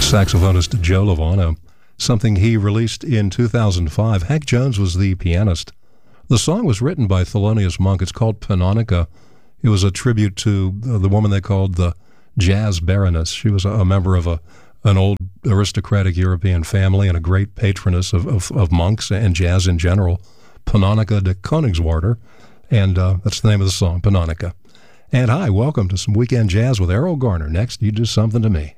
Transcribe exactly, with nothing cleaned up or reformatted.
saxophonist Joe Lovano, something he released in two thousand five. Hank Jones was the pianist. The song was written by Thelonious Monk. It's called Panonica. It was a tribute to the woman they called the Jazz Baroness. She was a member of a an old aristocratic European family and a great patroness of, of, of monks and jazz in general, Panonica de Koningswater. And uh, that's the name of the song, Panonica. And hi, welcome to some Weekend Jazz with Errol Garner. Next, You Do Something to Me.